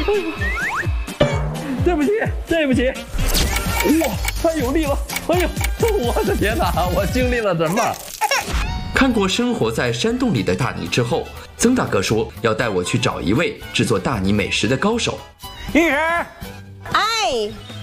对不起，对不起。哇，太有力了！哎呦，我的天哪，我经历了什么？ 看过生活在山洞里的大尼之后，曾大哥说要带我去找一位制作大尼美食的高手。 玉石， 哎。